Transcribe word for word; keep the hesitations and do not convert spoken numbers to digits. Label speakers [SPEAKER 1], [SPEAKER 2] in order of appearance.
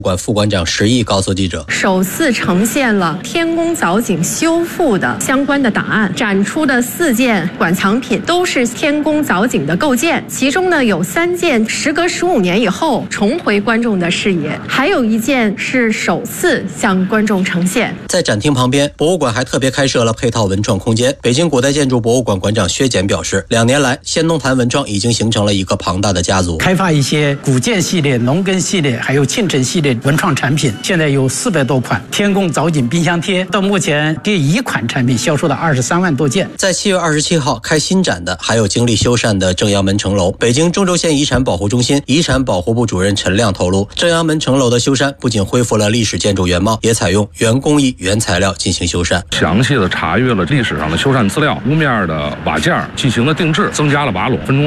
[SPEAKER 1] 馆副馆长石毅告诉记者，
[SPEAKER 2] 首次呈现了天宫藻井修复的相关的档案，展出的四件馆藏品都是天宫藻井的构件，其中呢有三件时隔十五年以后重回观众的视野，还有一件是首次向观众呈现。
[SPEAKER 1] 在展厅旁边，博物馆还特别开设了配套文创空间。北京古代建筑博物馆馆长薛简表示，两年来先农坛文创已经形成了一个庞大的家族，
[SPEAKER 3] 开发一些古建系列、农耕系列还有庆城系列文创产品，现在有四百多款。天宫藻井冰箱贴到目前第一款产品销售了二十三万多件。
[SPEAKER 1] 在七月二十七号开新展的还有经历修缮的正阳门城楼。北京中轴县遗产保护中心遗产保护部主任陈亮透露，正阳门城楼的修缮不仅恢复了历史建筑原貌，也采用原工艺原材料进行修缮，
[SPEAKER 4] 详细的查阅了历史上的修缮资料，屋面的瓦件进行了定制，增加了瓦垄，分钟